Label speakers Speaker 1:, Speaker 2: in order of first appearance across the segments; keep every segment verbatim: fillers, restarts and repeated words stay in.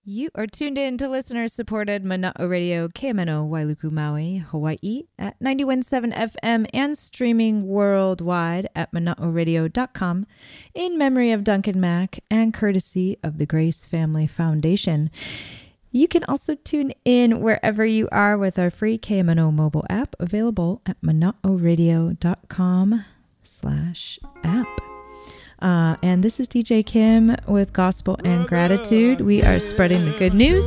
Speaker 1: You are tuned in to listener-supported Mana'o Radio, K M N O, Wailuku, Maui, Hawaii at ninety-one point seven F M and streaming worldwide at mana'o radio dot com in memory of Duncan Mack and courtesy of the Grace Family Foundation. You can also tune in wherever you are with our free K M N O mobile app available at mana'o radio dot com slash app. Uh, and this is D J Kim with Gospel and Gratitude. We are spreading the good news.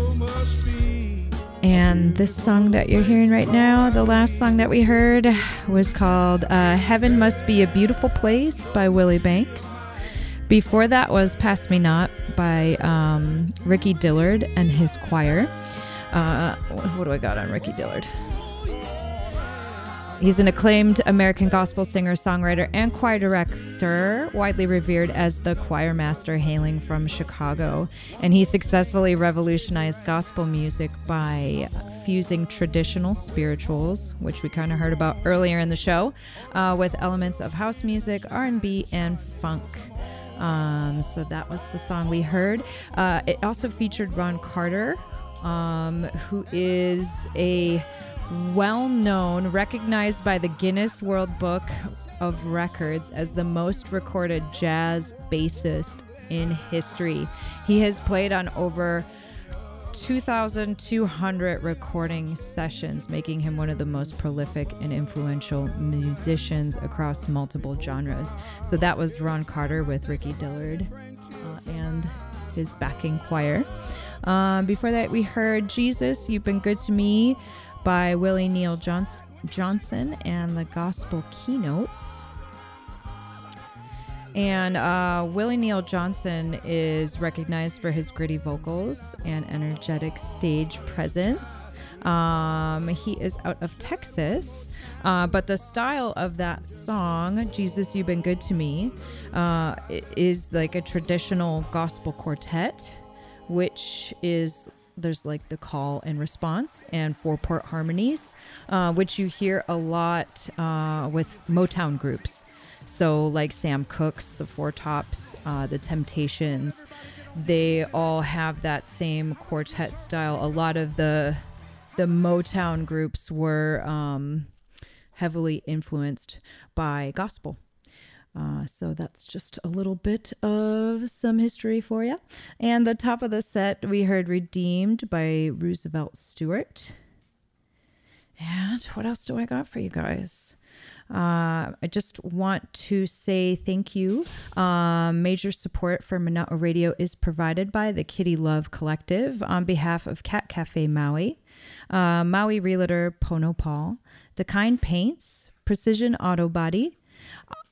Speaker 1: And this song that you're hearing right now, the last song that we heard, was called uh, Heaven Must Be a Beautiful Place by Willie Banks. Before that was Pass Me Not by um, Ricky Dillard and his choir. Uh, what do I got on Ricky Dillard? He's an acclaimed American gospel singer, songwriter, and choir director, widely revered as the choir master hailing from Chicago. And he successfully revolutionized gospel music by fusing traditional spirituals, which we kind of heard about earlier in the show, uh, with elements of house music, R and B, and funk. Um, so that was the song we heard. Uh, it also featured Ron Carter, um, who is a well-known, recognized by the Guinness World Book of Records as the most recorded jazz bassist in history. He has played on over two thousand two hundred recording sessions, making him one of the most prolific and influential musicians across multiple genres. So that was Ron Carter with Ricky Dillard uh, and his backing choir. Um, before that, we heard Jesus, You've Been Good to Me by Willie Neal Johns- Johnson and the Gospel Keynotes. And uh, Willie Neal Johnson is recognized for his gritty vocals and energetic stage presence. Um, he is out of Texas, uh, but the style of that song, Jesus, You've Been Good to Me, uh, is like a traditional gospel quartet, which is... There's like the call and response and four-part harmonies, uh, which you hear a lot uh, with Motown groups. So like Sam Cooke's, the Four Tops, uh, the Temptations, they all have that same quartet style. A lot of the the Motown groups were um, heavily influenced by gospel. Uh, so that's just a little bit of some history for you. And the top of the set, we heard Redeemed by Roosevelt Stewart. And what else do I got for you guys? Uh, I just want to say thank you. Um, major support for Mana'o Radio is provided by the Kitty Love Collective on behalf of Cat Cafe Maui, uh, Maui Realtor Pono Paul, Dakine Paints, Precision Auto Body,